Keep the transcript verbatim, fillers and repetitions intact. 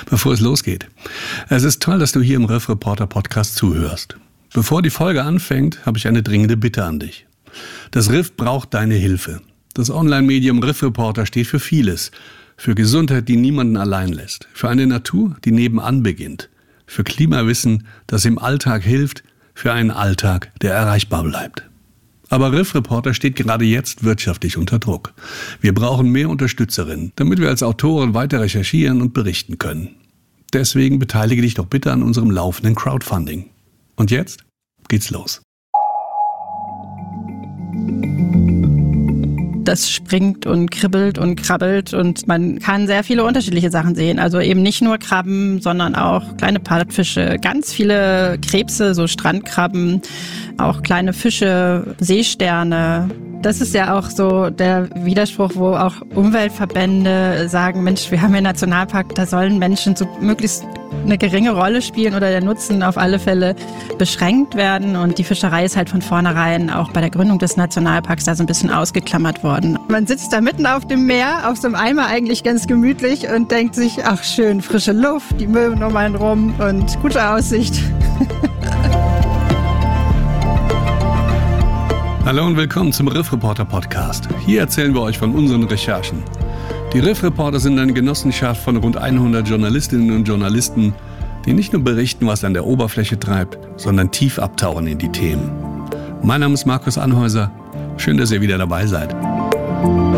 bevor es losgeht. Es ist toll, dass du hier im Riff Reporter Podcast zuhörst. Bevor die Folge anfängt, habe ich eine dringende Bitte an dich. Das Riff braucht deine Hilfe. Das Online-Medium Riff Reporter steht für vieles. Für Gesundheit, die niemanden allein lässt. Für eine Natur, die nebenan beginnt. Für Klimawissen, das im Alltag hilft. Für einen Alltag, der erreichbar bleibt. Aber Riff Reporter steht gerade jetzt wirtschaftlich unter Druck. Wir brauchen mehr Unterstützerinnen, damit wir als Autoren weiter recherchieren und berichten können. Deswegen beteilige dich doch bitte an unserem laufenden Crowdfunding. Und jetzt geht's los. Das springt und kribbelt und krabbelt und man kann sehr viele unterschiedliche Sachen sehen. Also eben nicht nur Krabben, sondern auch kleine Plattfische, ganz viele Krebse, so Strandkrabben, auch kleine Fische, Seesterne. Das ist ja auch so der Widerspruch, wo auch Umweltverbände sagen, Mensch, wir haben hier einen Nationalpark, da sollen Menschen so möglichst eine geringe Rolle spielen oder der Nutzen auf alle Fälle beschränkt werden. Und die Fischerei ist halt von vornherein auch bei der Gründung des Nationalparks da so ein bisschen ausgeklammert worden. Man sitzt da mitten auf dem Meer, auf so einem Eimer eigentlich ganz gemütlich und denkt sich, ach schön, frische Luft, die Möwen um einen rum und gute Aussicht. Hallo und willkommen zum Riff Reporter Podcast. Hier erzählen wir euch von unseren Recherchen. Die Riff Reporter sind eine Genossenschaft von rund hundert Journalistinnen und Journalisten, die nicht nur berichten, was an der Oberfläche treibt, sondern tief abtauchen in die Themen. Mein Name ist Markus Anhäuser. Schön, dass ihr wieder dabei seid.